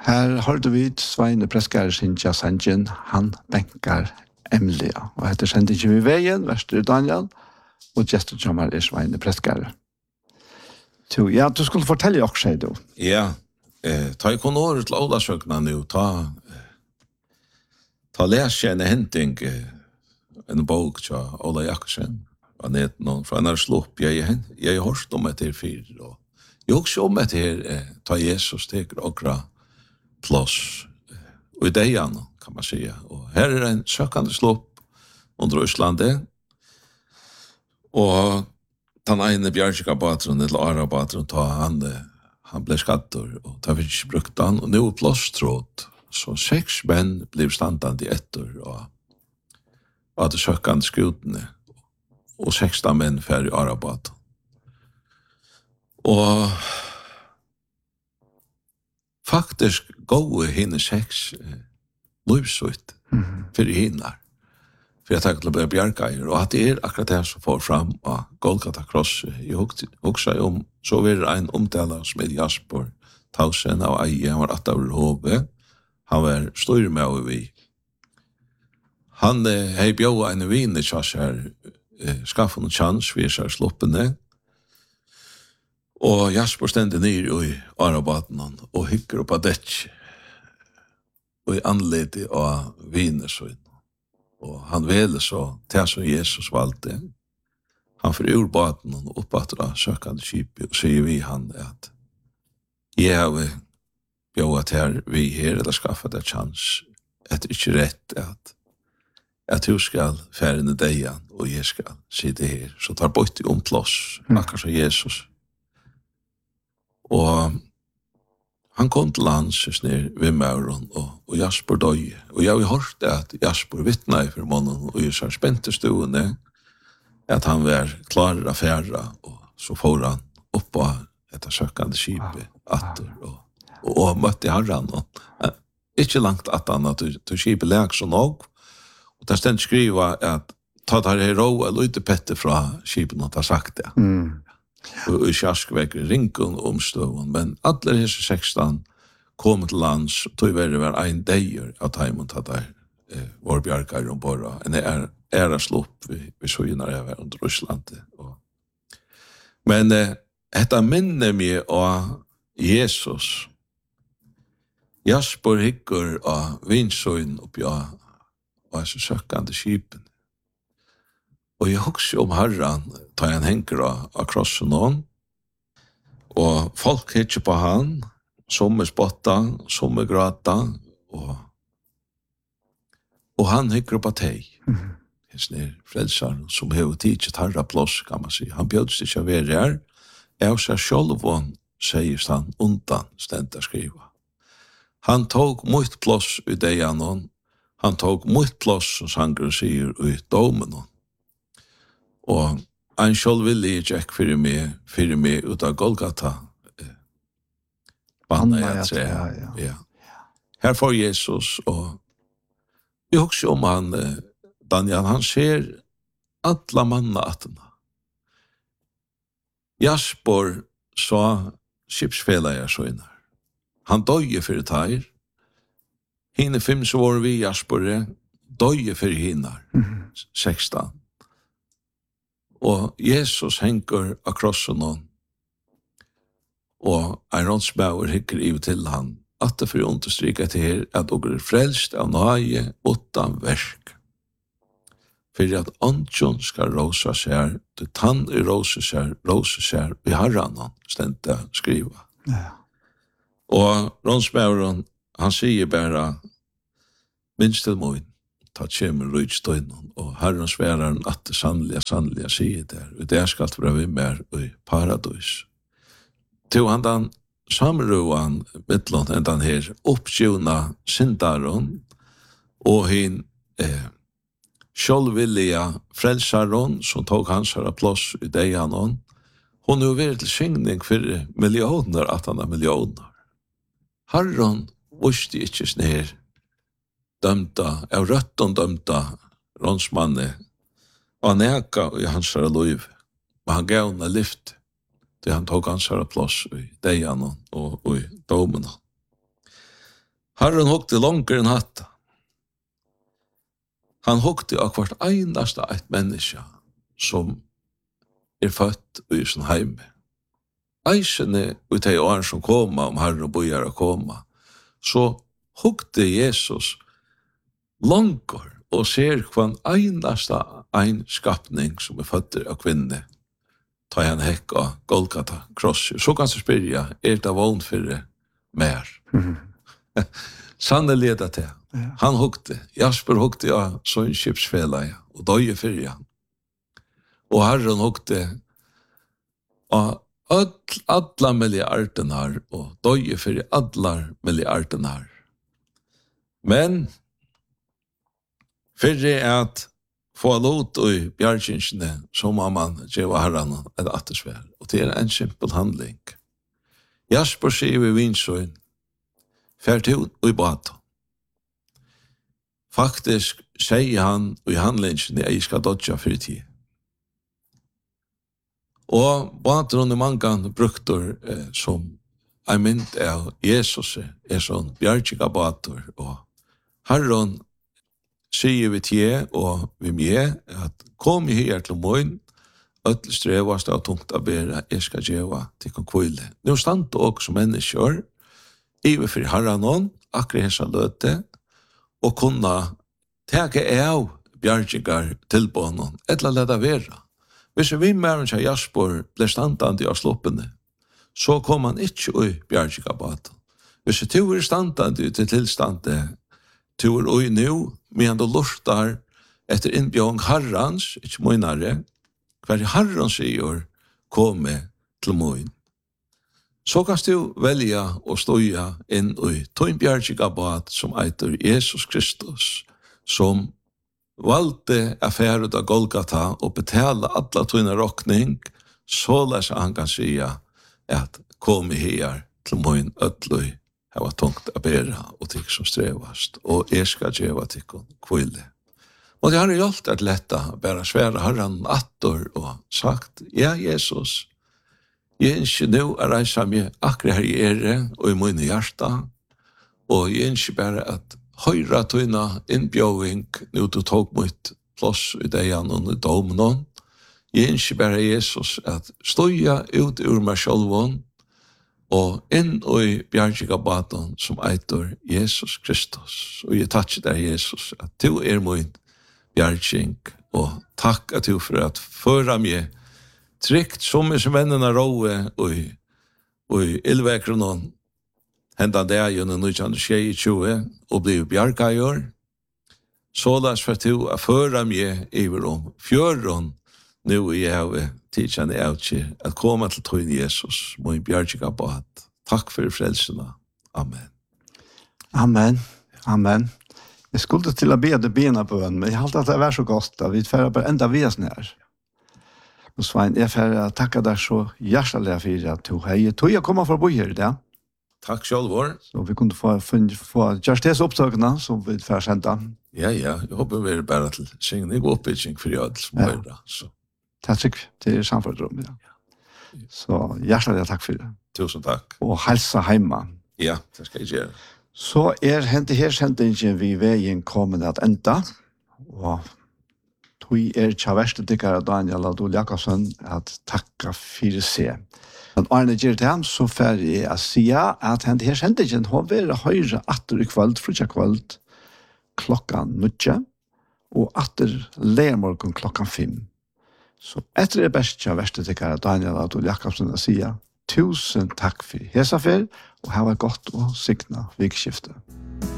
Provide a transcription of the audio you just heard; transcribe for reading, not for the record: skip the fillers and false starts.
Her hørte vi Sveine Preskar Sintja Sanjen, han benkar Emilia. Og etter sendte ikke vi veien, verster Daniel, og gestet kommer Sveine Preskar. Så ja, du skulle fortelle også, du. Ja, ta i konåret til Ålasøkna nu, ta lese en henting, en bok til Ola Jakobsen, fra netten, fra en slupp, jeg har hørt om etter fyr, og jeg har også om etter, ta Jesus teker okra plass, og i dejan, kan man säga. Og her en søkande slupp under Østlandet, og den ene Bjarkika-batron, eller Ara-batron, han ble skadder, og da vi ikke brukte han, og nå plåstråd, så 6 menn ble standande i etter, og var det søkande skutene, og 16 menn fær i Ara-batron. Og faktisk gode henne 6 livsut for henne. For jeg tenker til å bli bjergeier, og at det akkurat det som får fram av Golgata Kross. Jeg husker om, så var det en omtale som heter Jasper Tausen av Eie, han var 8 år hove, han var stor med og vi. Han hei bjøy en vinn i kjass her, skaffet noen chans, vi er sluppende, og Jasper stendte ned i Arabaten og hykker opp av dekk, og i anledet av vinesøyn. Og han ville så til som Jesus valgte. Han får ur baten og oppatra søkende skipet, og sier vi han at jeg har bjøtt her vi her, eller skaffet et chans, etter ikke rett at du skal fære ned deg, og jeg skal sitte her. Så tar bort i omplass, akkurat som Jesus. Og han kom til lands ned ved Mauron, og Jasper døg. Og jeg har hørt at Jasper vittnet for måneden, og jeg så spente stuene, at han var klar av færa, og så får han opp av etter søkende skipet, og møtte herren. Ikke langt at han, at skipet leg så nok, og det stendt skriva at ta der hero, eller ute Petter fra skipet, og ta sagt det. Og i kjaskvekker ringen omstøven, men alle disse 16 kom til lands, tog var en deier av teimen til der vår bjergeier ombord, en slupp vi så innan jeg var under Russland. Men dette minner meg av Jesus. Jasper hikker av vinsøyn oppi av disse søkende skipen. Og jeg husker om herren, tar han henker av krossen noen, og folk hittar på han, som spotta, som grata, og han hikker på teg. Hesten frelsaren, som har tidset herra plås, kan man si. Han bjødst ikke å være her, jeg seg sjølvån, sier han undan, stendt å skriva. Han tog mot plås i deg noen, han tog mot plås, som sangren sier, i domen noen. Og han selv ville ikke for meg ut av Golgata. Banna jeg tre. Ja. Her får Jesus, og vi husker om han, Daniel, han ser alle manna atena. Jasper sa skipsfela jeg så innar. Han døye for teir. Hine 5 år vi Jasper, døye for hinnar. 16. Og Jesus henker av krossen og en rådsbauer hikker i til han, at det for å understryke til her, at dere frelst av nøye utan verk. For at ånden skal råse seg, det tann råse seg, vi har han stendt å skrive. Ja. Og rådsbaueren, han sier bare, minst til moin, ta kjemer rydstøynen, og herren sverar at det sannlige sier der, og det skal være vi mer i paradis. Til han den samroen mittlån enn den her oppsjona syndaron, og hin sjølvillige frelsaron, som tog hans her plass i deg han, hun er jo vært til skjengning for millioner, at han millioner. Herren visste ikke snir, dømta, av røtten dømta rånsmanne, og han eka i hans herre liv, men han gav henne lyft, til han tog hans herre plass i deian og i domen. Herren hukte langer enn hatta. Han hukte av hvert einasta eit menneske som født i sin heime. Eisene ut de år som koma, om Herren bojar å koma, så hukte Jesus langer og ser hva einasta ein skapning som født av kvinne, ta han hekk av Golgata krosset. Så kan du spyrja, det vogn for det mer? Sannelig det til. Han hukte, Jasper hukte av sånn skipsfela, og døye fyrir han. Og Herren hukte av alla milliardenar, og døye fyrir allar milliardenar. Men, fyrir at få lot i bjargingsene, så må man gjøre Herren et attersvel. Og det en simpel handling. Jasper sier vi vinsøyn, fært ut i baten. Faktisk sier han i handlingen jeg skal dodja for tid. Og baten i mange brukter som er mynd av Jesus sånn bjargiga bater. Og Herren sier vi til og vi med at kom i her til morgen, ødel strevast av tungt å bære, jeg skal gjøre til kvile. Nå stand det også mennesker, iver for Herren, akkurat hessa løte, og kunne teke av bjargigar til bånen, eller lede være. Hvis vi med en Jasper ble standande av sloppene, så kom han ikke i bjargigabaten. Hvis du er standande til tilstande, du er ui nu, men du lortar etter innbjørn Herrens, ikke møynare, hver Herren sier, komme til møyn. Så kan du velge å støye inn i tøynbjergigabat som eiter Jesus Kristus, som valgte affæret av Golgata og betale alla tøyne rokning, så lese han kan sige at kom her til møyn ødløy, det var tungt å bære og tikk som strevast, og jeg skal gjøre tikk kvile. Og det har gjort at letta bare svære Herren atter og sagt, ja, Jesus, jeg ønsker nå å reise meg akkurat her i ære og i mine hjerte, og jeg ønsker bare at høyre tøyne innbjøving nå du tok mot plass i deg og i domen. Jeg ønsker bare Jesus at støye ut ur meg selv og inn i bjargigabaten som eitur Jesus Kristus. Og jeg takker deg, Jesus, at du er min bjarging, og takk at du for at føra meg trygt som er som vennene råe og ildvekronen henda det gjennom 1922 og bli bjargajor. Således for at du er føra meg iver om fjøren nu i jeg tidkjenne jeg ikke at komme til tøyen Jesus, min bjargigabat. Takk for frelsene. Amen. Amen. Amen. Jeg skulle til å be det bena på en, men jeg halte at det var så godt, da vi får bare enda vi oss nær. Og Svein, jeg får takke deg så hjertelig for at du har tog å komme for å bo her i det. Takk selv, vår. Så vi kunne få gjøre disse opptøkene som vi får sende. Ja, jeg håper vi er bare til syngning og oppbygging for jødel som hører da. Takk til samfunnsrom, ja. Så hjertelig takk for det. Tusen takk. Og hälsa hjemme. Ja, det skal jeg gjøre. Så hentet her sendingen vi veien kommet at enda, og tog tja verste dikkere Daniel Adol Jakobsen at takka for seg. Men Arne gjør til ham, så får jeg å si at hentet her sendingen har vært høyre atter i kveld, frutja kveld, klokkan 9, og atter lermorgon klokkan 5. Så etter det beste tja verste dikkere Daniel Adol Jakobsen å si tusen takk for hesa fer, og ha vært godt og signa vikskiftet.